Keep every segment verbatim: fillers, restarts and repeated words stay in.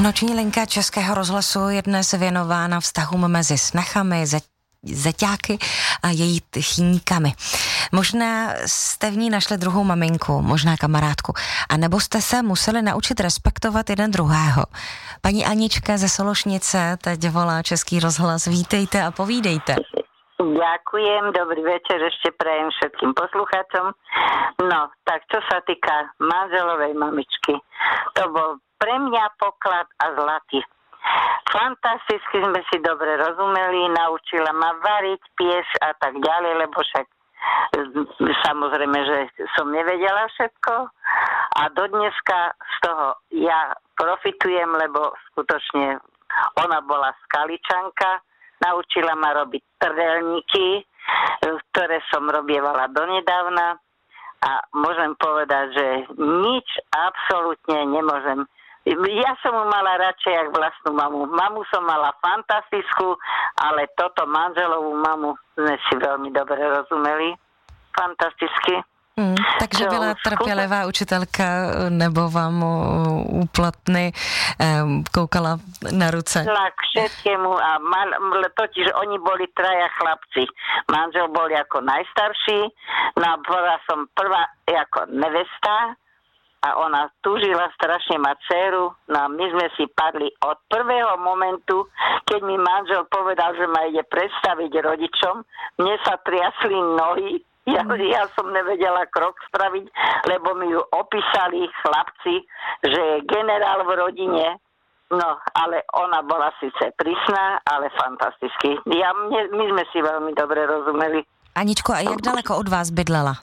Noční linka Českého rozhlasu je dnes věnována vztahům mezi snachami, zeťáky a její tchýníkami. Možná jste v ní našli druhou maminku, možná kamarádku, a nebo jste se museli naučit respektovat jeden druhého. Paní Anička ze Sološnice teď volá Český rozhlas. Vítejte a povídejte. Ďakujem, dobrý večer ešte prajem všetkým poslucháčom. No, tak čo sa týka manželovej mamičky, to bol pre mňa poklad a zlatý. Fantasticky sme si dobre rozumeli, naučila ma variť, piesť a tak ďalej, lebo však samozrejme, že som nevedela všetko a dodneska z toho ja profitujem, lebo skutočne ona bola skaličanka, naučila ma robiť trdelníky, ktoré som robievala donedávna a môžem povedať, že nič absolútne nemôžem. Ja som ju mala radšej jak vlastnú mamu. Mamu som mala fantastickú, ale toto manželovú mamu sme si veľmi dobre rozumeli. Fantasticky. Hmm, takže byla trpělivá učitelka, nebo vám úplatny koukala na ruce? K všetkému a mal, totiž oni boli traja chlapci. Manžel bol ako najstarší, no a bola som prvá ako nevesta a ona túžila strašne mať dceru, no a my sme si padli od prvého momentu, keď mi manžel povedal, že ma ide predstaviť rodičom, mne sa triasli nohy. Ja, ja som nevedela krok spraviť, lebo mi ju opísali chlapci, že je generál v rodine. No, ale ona bola síce prísna, ale fantasticky. Ja, mne, my sme si veľmi dobre rozumeli. Aničko, a jak daleko od vás bydlela?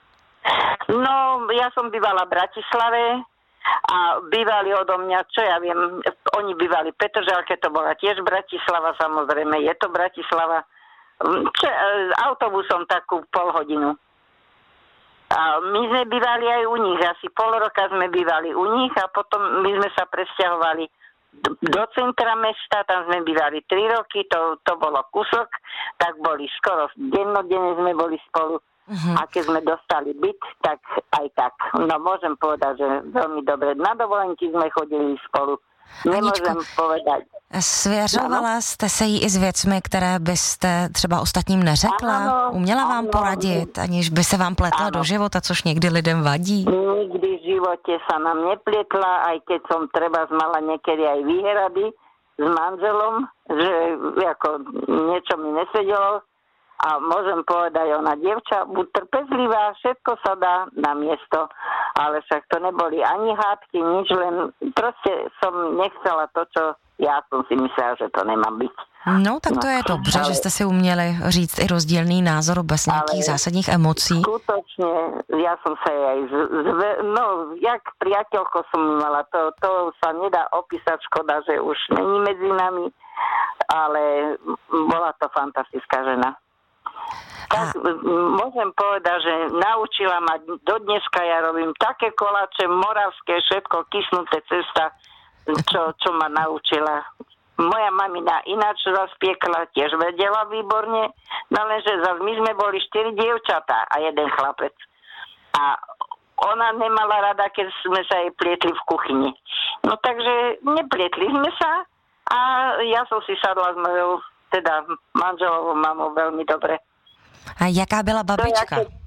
No, ja som bývala v Bratislave a bývali odo mňa, čo ja viem, oni bývali v Petržalke, to bola tiež Bratislava, samozrejme, je to Bratislava. Če, autobusom takú pol hodinu. A my sme bývali aj u nich, asi pol roka sme bývali u nich a potom my sme sa presťahovali do centra mesta, tam sme bývali tri roky, to, to bolo kúsok, tak boli skoro dennodenne sme boli spolu. Uh-huh. A keď sme dostali byt, tak aj tak. No môžem povedať, že veľmi dobre. Na dovolenky sme chodili spolu. Nemôžem Aničko, povedať. Svěřovala jste se jí i s věcmi, které byste třeba ostatním neřekla? Ano, Uměla vám ano, poradit, aniž by se vám pletla ano. do života, což někdy lidem vadí? Nikdy v živote sa nám nepletla, aj keď som treba mala niekedy aj výhrady s manželom, že ako niečo mi nesedelo. A môžem povedať, ona dievča, buď trpezlivá, všetko sa dá na miesto, ale však to neboli ani hádky, nič, len proste som nechcela to, čo ja som si myslela, že to nemá byť. No, tak to no, je dobře, ale, že jste si uměli říct i rozdílný názor bez nějakých zásadních emocí. Skutočne, ja som sa aj z, z, no, jak priateľko som mala, to, to sa nedá opísať, škoda, že už není medzi nami, ale bola to fantastická žena. Tak môžem povedať, že naučila ma, do dneska ja robím také koláče moravské, všetko kysnuté cesta, čo, čo ma naučila. Moja mamina ináč zaspiekla, tiež vedela výborne, no lenže zase my sme boli štyri dievčatá a jeden chlapec. A ona nemala rada, keď sme sa jej plietli v kuchyni. No takže neplietli sme sa a ja som si sadla s mojou, teda manželovou mamou veľmi dobre. A jaká byla babička? Jaké...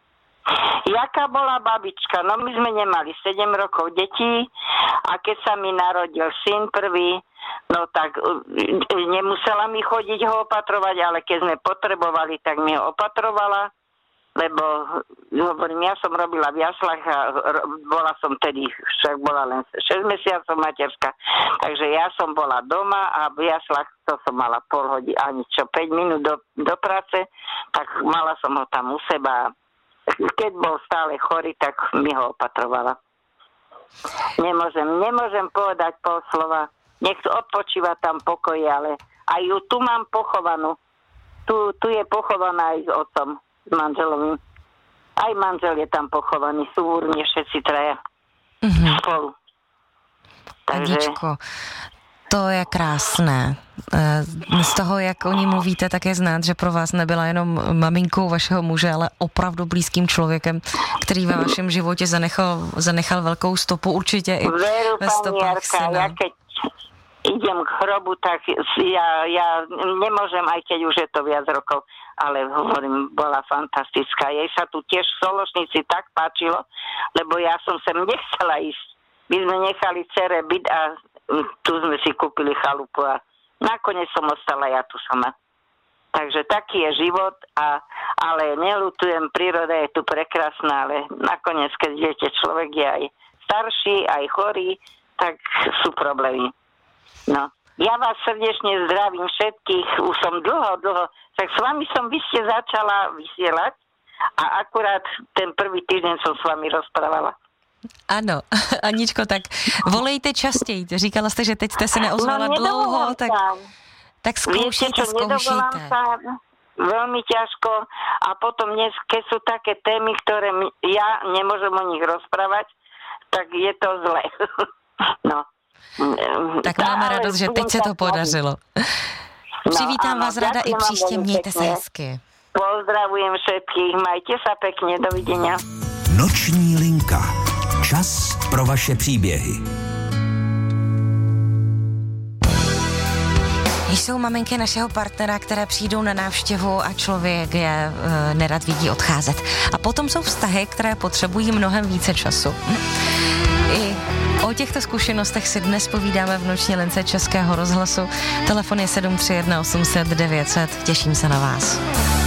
Jaká bola babička? No my sme nemali sedem rokov detí a keď sa mi narodil syn prvý, no tak nemusela mi chodiť ho opatrovať, ale keď sme potrebovali, tak mi ho opatrovala, lebo hovorím, ja som robila v jaslách a bola som tedy, však bola len šesť mesiacov materská, takže ja som bola doma a v jaslách to som mala pol hodiny, ani čo, päť minút do, do práce, tak mala som ho tam u seba. Keď bol stále chorý, tak mi ho opatrovala. Nemôžem, nemôžem povedať pol slova, nech odpočíva tam pokoji, ale aj ju tu mám pochovanú. Tu, tu je pochovaná aj s otcom, s manželovým. Aj manžel je tam pochovaný, sú v urne všetci traja mm-hmm. spolu. Takže... Aničko, to je krásné. Z toho, jak o ní mluvíte, tak je znát, že pro vás nebyla jenom maminkou vašeho muže, ale opravdu blízkým člověkem, který ve vašem životě zanechal, zanechal velkou stopu, určitě i Veru, ve stopách Jarka, syna. Ja keď idem k hrobu, tak ja, ja nemôžem, aj keď už je to viac rokov, ale hovorím, bola fantastická. Jej sa tu tiež v Sološnici tak páčilo, lebo ja som sem nechcela ísť. My sme nechali dcere byt a tu sme si kúpili chalupu a nakoniec som ostala ja tu sama. Takže taký je život, a, ale neľutujem, príroda je tu prekrásna, ale nakoniec, keď viete, človek je aj starší, aj chorý, tak sú problémy. No. Ja vás srdečne zdravím všetkých, už som dlho, dlho, tak s vami som, vy ste začala vysielať a akurát ten prvý týždeň som s vami rozprávala. Ano, Aničko, tak volejte častěji. Říkala jste, že teď jste se neozvala no, dlouho, tak, tak zkoušejte, zkoušejte. Veľmi ťažko a potom dnes, keď sú také témy, ktoré ja nemôžem o nich rozprávať, tak je to zle. No. Tak máme radost, že teď se to podařilo. No, Přivítám ano, vás rada i příště, mějte se hezky. Pozdravujem všetkých, majte sa pekne, dovidenia. Noční linka. Čas pro vaše příběhy. Jsou maminky našeho partnera, které přijdou na návštěvu a člověk je e, nerad vidí odcházet. A potom jsou vztahy, které potřebují mnohem více času. I o těchto zkušenostech si dnes povídáme v noční lince Českého rozhlasu. Telefon je sedm tři jedna osm set devět set. Těším se na vás.